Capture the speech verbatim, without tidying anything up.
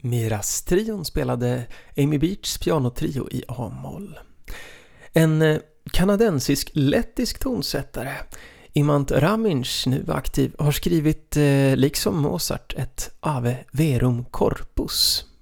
Miras-trion spelade Amy Beachs pianotrio i A-moll. En kanadensisk-lettisk tonsättare, Imant Raminsh, nu aktiv, har skrivit, eh, liksom Mozart, ett Ave Verum Corpus.